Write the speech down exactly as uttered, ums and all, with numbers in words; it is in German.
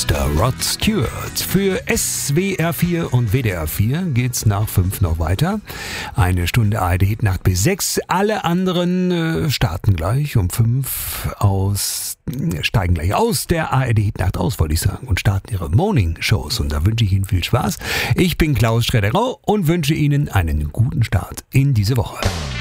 Mister Rod Stewart. Für S W R vier und W D R vier geht's nach fünf noch weiter. Eine Stunde A R D-Hitnacht bis sechs. Alle anderen äh, starten gleich um fünf aus, äh, steigen gleich aus der A R D-Hitnacht aus, wollte ich sagen, und starten ihre Morning-Shows. Und da wünsche ich Ihnen viel Spaß. Ich bin Klaus Schredderau und wünsche Ihnen einen guten Start in diese Woche.